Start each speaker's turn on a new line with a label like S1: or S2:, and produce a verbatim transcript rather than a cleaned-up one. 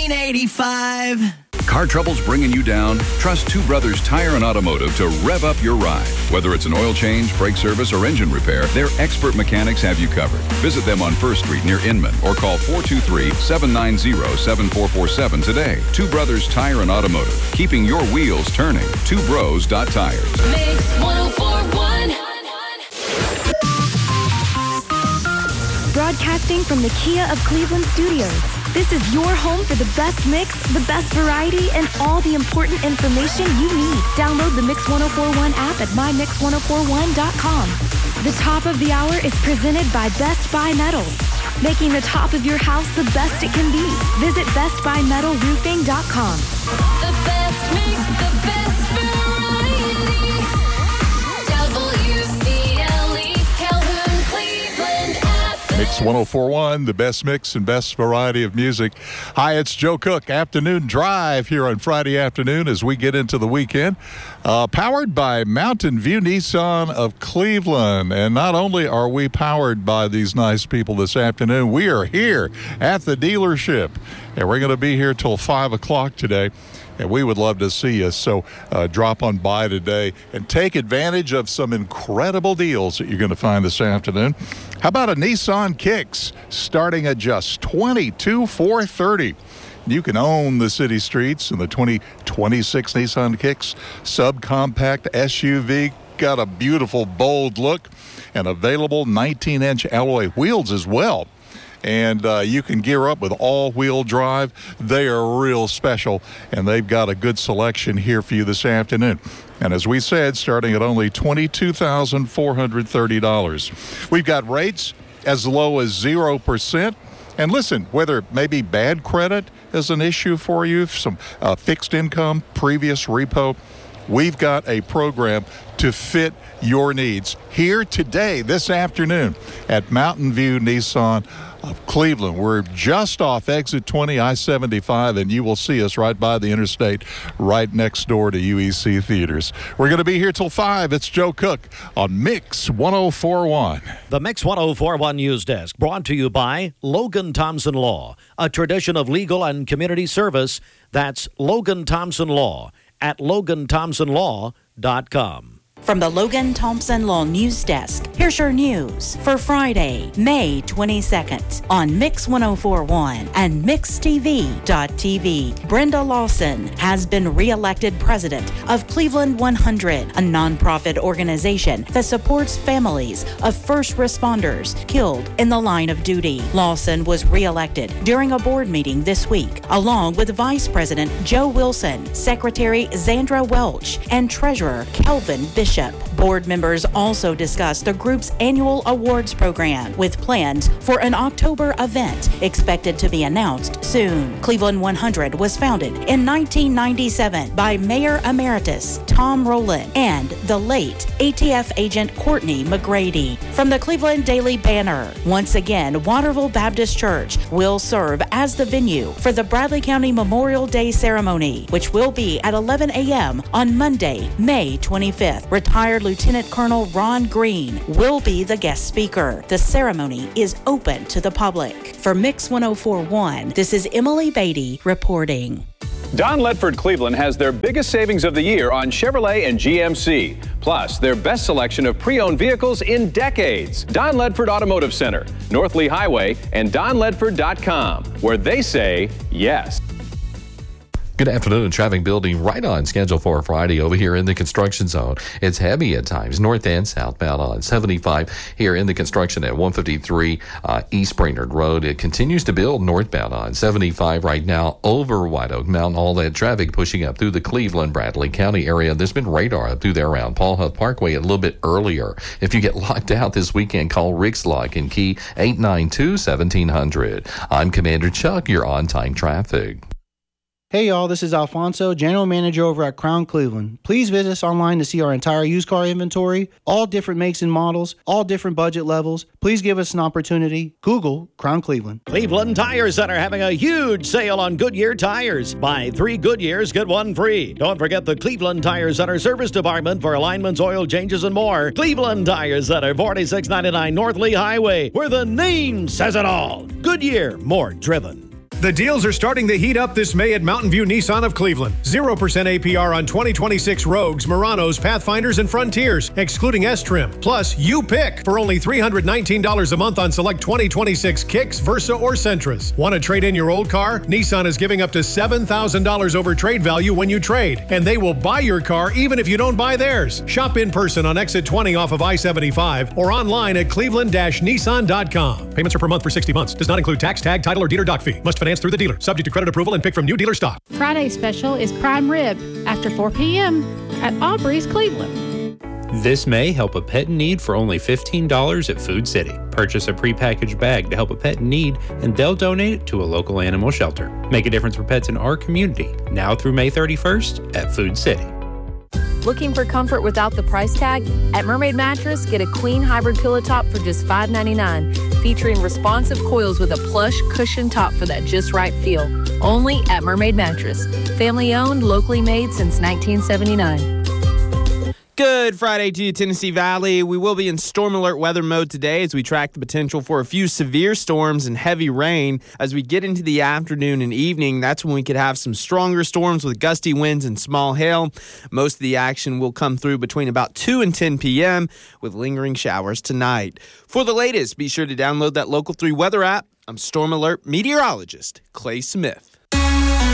S1: nineteen eighty-five.
S2: Car trouble's bringing you down? Trust Two Brothers Tire and Automotive to rev up your ride. Whether it's an oil change, brake service, or engine repair, their expert mechanics have you covered. Visit them on First Street near Inman or call four two three, seven nine zero, seven four four seven today. Two Brothers Tire and Automotive, keeping your wheels turning. two bros dot tires.
S3: Mix one oh four point one.
S4: Broadcasting from the Kia of Cleveland studios. This is your home for the best mix, the best variety, and all the important information you need. Download the Mix one oh four point one app at my mix one oh four one dot com. The top of the hour is presented by Best Buy Metals, making the top of your house the best it can be. Visit best buy metal roofing dot com.
S3: The best mix, the best variety. W C L E, Calhoun, Cleveland, Athens.
S5: Mix one oh four point one, the best mix and best variety of music. Hi, it's Joe Cook. Afternoon Drive here on Friday afternoon as we get into the weekend. Uh, powered by Mountain View Nissan of Cleveland. And not only are we powered by these nice people this afternoon, we are here at the dealership. And we're going to be here till five o'clock today. And we would love to see you. So uh, drop on by today and take advantage of some incredible deals that you're going to find this afternoon. How about a Nissan Kicks starting at just twenty-two thousand four hundred thirty dollars? You can own the city streets in the twenty twenty-six Nissan Kicks subcompact S U V. Got a beautiful, bold look and available nineteen inch alloy wheels as well. And uh, you can gear up with all-wheel drive. They are real special, and they've got a good selection here for you this afternoon. And as we said, starting at only twenty-two thousand four hundred thirty dollars. We've got rates as low as zero percent. And listen, whether maybe bad credit is an issue for you, some uh, fixed income, previous repo, we've got a program to fit your needs here today, this afternoon, at Mountain View Nissan of Cleveland. We're just off exit twenty, I seventy-five, and you will see us right by the interstate, right next door to U E C Theaters. We're going to be here till five. It's Joe Cook on Mix one oh four point one.
S6: The Mix one oh four point one News Desk, brought to you by Logan Thompson Law, a tradition of legal and community service. That's Logan Thompson Law at logan thompson law dot com.
S7: From the Logan Thompson Law News Desk, here's your news for Friday, May twenty-second on Mix one oh four point one and mix t v dot t v. Brenda Lawson has been reelected president of Cleveland one hundred, a nonprofit organization that supports families of first responders killed in the line of duty. Lawson was reelected during a board meeting this week, along with Vice President Joe Wilson, Secretary Zandra Welch, and Treasurer Kelvin Bishop. Board members also discussed the group's annual awards program with plans for an October event expected to be announced soon. Cleveland one hundred was founded in nineteen ninety-seven by Mayor Emeritus Tom Rowland and the late A T F agent Courtney McGrady. From the Cleveland Daily Banner, once again, Waterville Baptist Church will serve as the venue for the Bradley County Memorial Day ceremony, which will be at eleven a.m. on Monday, May twenty-fifth. Retired Lieutenant Colonel Ron Green will be the guest speaker. The ceremony is open to the public. For Mix one oh four point one, this is Emily Beatty reporting.
S8: Don Ledford Cleveland has their biggest savings of the year on Chevrolet and G M C. Plus, their best selection of pre-owned vehicles in decades. Don Ledford Automotive Center, North Lee Highway, and don ledford dot com, where they say yes.
S9: Good afternoon. Traffic building right on schedule for Friday over here in the construction zone. It's heavy at times, north and southbound on seventy-five here in the construction at one fifty-three uh, East Brainerd Road. It continues to build northbound on seventy-five right now over White Oak Mountain. All that traffic pushing up through the Cleveland, Bradley County area. There's been radar up through there around Paul Huff Parkway a little bit earlier. If you get locked out this weekend, call Rick's Lock and Key eight nine two, one seven zero zero. I'm Commander Chuck, your on-time traffic.
S10: Hey y'all, this is Alfonso, General Manager over at Crown Cleveland. Please visit us online to see our entire used car inventory, all different makes and models, all different budget levels. Please give us an opportunity. Google Crown Cleveland.
S6: Cleveland Tire Center having a huge sale on Goodyear tires. Buy three Goodyears, get one free. Don't forget the Cleveland Tire Center service department for alignments, oil changes, and more. Cleveland Tire Center, forty-six ninety-nine North Lee Highway, where the name says it all. Goodyear, more driven.
S1: The deals are starting to heat up this May at Mountain View Nissan of Cleveland. zero percent A P R on twenty twenty-six Rogues, Muranos, Pathfinders, and Frontiers, excluding S-Trim. Plus, you pick for only three hundred nineteen dollars a month on select twenty twenty-six Kicks, Versa, or Sentras. Want to trade in your old car? Nissan is giving up to seven thousand dollars over trade value when you trade, and they will buy your car even if you don't buy theirs. Shop in person on exit twenty off of I seventy-five or online at cleveland dash nissan dot com. Payments are per month for sixty months. Does not include tax, tag, title, or dealer doc fee. Must finance through the dealer. Subject to credit approval and pick from new dealer stock.
S11: Friday special is prime rib after four p.m. at Aubrey's Cleveland.
S12: This May, help a pet in need for only fifteen dollars at Food City. Purchase a prepackaged bag to help a pet in need, and they'll donate it to a local animal shelter. Make a difference for pets in our community, now through May thirty-first at Food City.
S13: Looking for comfort without the price tag? At Mermaid Mattress, get a queen hybrid pillow top for just five ninety-nine, featuring responsive coils with a plush cushion top for that just right feel. Only at Mermaid Mattress. Family owned, locally made since nineteen seventy-nine.
S14: Good Friday to you, Tennessee Valley. We will be in storm alert weather mode today as we track the potential for a few severe storms and heavy rain. As we get into the afternoon and evening, that's when we could have some stronger storms with gusty winds and small hail. Most of the action will come through between about two and ten p.m. with lingering showers tonight. For the latest, be sure to download that Local three weather app. I'm Storm Alert meteorologist Clay Smith.